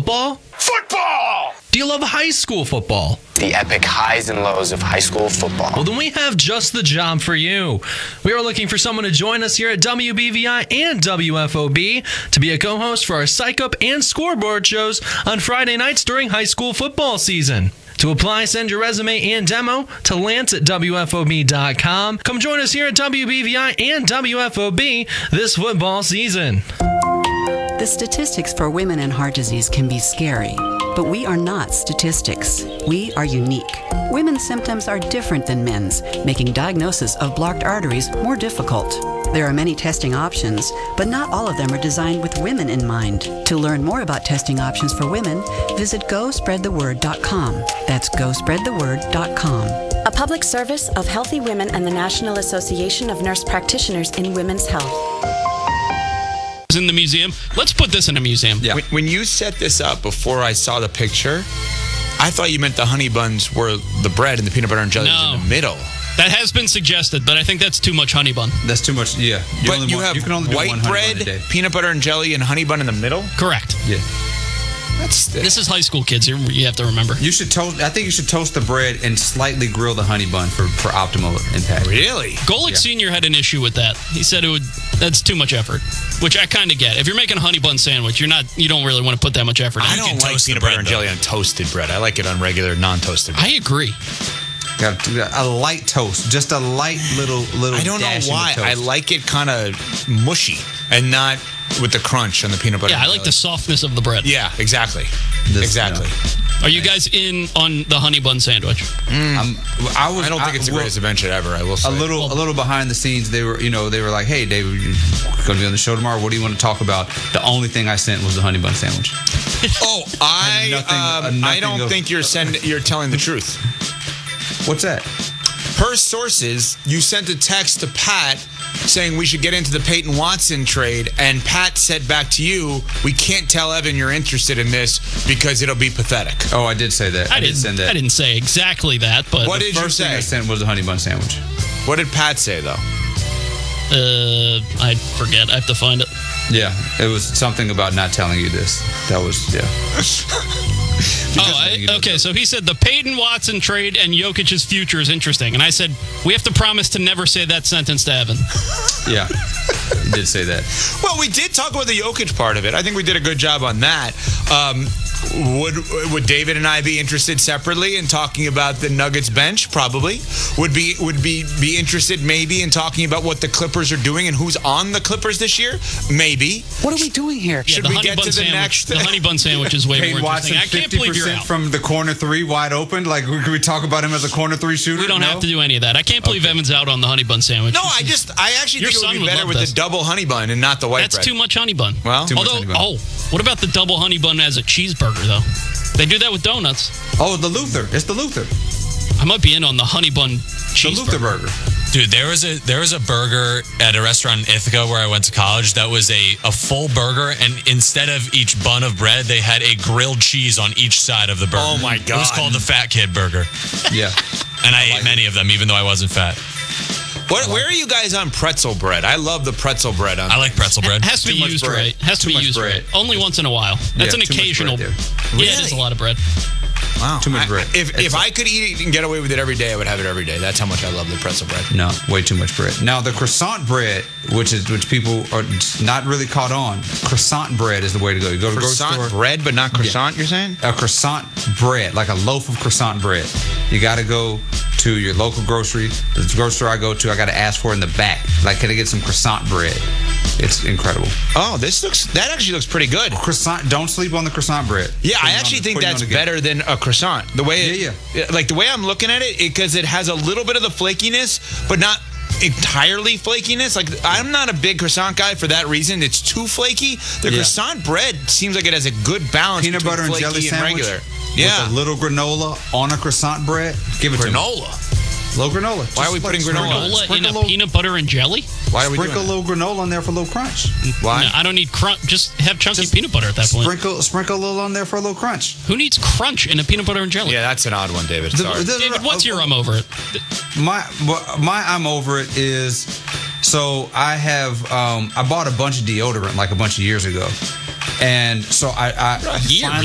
football? Football! Do you love high school football? The epic highs and lows of high school football. Well, then we have just the job for you. We are looking for someone to join us here at WBVI and WFOB to be a co-host for our Psych Up and Scoreboard shows on Friday nights during high school football season. To apply, send your resume and demo to lance@WFOB.com. Come join us here at WBVI and WFOB this football season. The statistics for women and heart disease can be scary, but we are not statistics. We are unique. Women's symptoms are different than men's, making diagnosis of blocked arteries more difficult. There are many testing options, but not all of them are designed with women in mind. To learn more about testing options for women, visit GoSpreadTheWord.com. That's GoSpreadTheWord.com. A public service of Healthy Women and the National Association of Nurse Practitioners in Women's Health. In the museum. Let's put this in a museum. Yeah. When you set this up before I saw the picture, I thought you meant the honey buns were the bread and the peanut butter and jelly was in the middle. That has been suggested, but I think that's too much honey bun. That's too much, yeah. You can only do white one honey bun a bread, day. peanut butter and jelly, and honey bun in the middle? Correct. Yeah. This is high school, kids. You have to remember. You should toast. I think you should toast the bread and slightly grill the honey bun for optimal impact. Really? Golick Sr. had an issue with that. He said that's too much effort, which I kind of get. If you're making a honey bun sandwich, you don't really want to put that much effort in. I don't like peanut butter and jelly on toasted bread. I like it on regular, non-toasted bread. I agree. Got a light toast, just a light little. I don't know why. I like it kind of mushy and not with the crunch on the peanut butter. Yeah, I like the softness of the bread. Yeah, exactly. Exactly. Are you guys in on the honey bun sandwich? I don't think it's the greatest invention ever. I will say a little behind the scenes. They were like, "Hey, David, you're going to be on the show tomorrow. What do you want to talk about?" The only thing I sent was the honey bun sandwich. Oh, I don't think you're telling the truth. What's that? Per sources, you sent a text to Pat saying we should get into the Peyton Watson trade, and Pat said back to you, we can't tell Evan you're interested in this because it'll be pathetic. Oh, I did say that. I did send that. I didn't say exactly that, but what did you say? The first thing I sent was a honey bun sandwich. What did Pat say, though? I forget. I have to find it. Yeah, it was something about not telling you this. That was, yeah. Okay, so he said the Peyton Watson trade and Jokic's future is interesting. And I said, we have to promise to never say that sentence to Evan. Yeah, he did say that. Well, we did talk about the Jokic part of it. I think we did a good job on that. Would David and I be interested separately in talking about the Nuggets bench? Probably. Would be interested maybe in talking about what the Clippers are doing and who's on the Clippers this year? Maybe. What are we doing here? Yeah, Should we get to the next? The honey bun sandwich is way more interesting. I can't believe you're out. From the corner three wide open. Like, can we talk about him as a corner three shooter? We don't have to do any of that. I can't believe Evan's out on the honey bun sandwich. No, I actually think it would be better with the double honey bun and not the white bread. That's too much honey bun. Well, what about the double honey bun as a cheeseburger though? They do that with donuts. Oh, the Luther. It's the Luther. I might be in on the honey bun cheeseburger. The Luther burger. Dude, there was a burger at a restaurant in Ithaca where I went to college that was a full burger, and instead of each bun of bread, they had a grilled cheese on each side of the burger. Oh my God. It was called the Fat Kid Burger. Yeah. And I ate many of them, even though I wasn't fat. Where are you guys on pretzel bread? I love the pretzel bread. I like pretzel bread. It has to be used right. Has to be used right. Only once in a while. That's an occasional. Bread, yeah, it is a lot of bread. Wow. Too much bread. If I could eat it and get away with it every day, I would have it every day. That's how much I love the pretzel bread. No, way too much bread. Now, the croissant bread, which people are not really caught on, croissant bread is the way to go. You go to the grocery store. Croissant bread, but not croissant, you're saying? A croissant bread, like a loaf of croissant bread. You got to go to your local grocery. The grocery store I go to, I got to ask for in the back. Like, can I get some croissant bread? It's incredible. Oh, that actually looks pretty good. Croissant, don't sleep on the croissant bread. Yeah, I actually think that's better than a croissant. The way like the way I'm looking at it, because it has a little bit of the flakiness, but not entirely flakiness. Like, I'm not a big croissant guy for that reason. It's too flaky. The croissant bread seems like it has a good balance peanut butter and jelly sandwich regular. With a little granola on a croissant bread. Give it granola. Low granola. Why are we putting granola? Granola in a peanut butter and jelly? Why are we sprinkle a little granola on there for a little crunch? Why? No, I don't need crunch. Just have chunky peanut butter at that point. Sprinkle a little on there for a little crunch. Who needs crunch in a peanut butter and jelly? Yeah, that's an odd one, David. Sorry. David, what's your I'm over it? My I'm over it is, so I bought a bunch of deodorant like a bunch of years ago. And so I years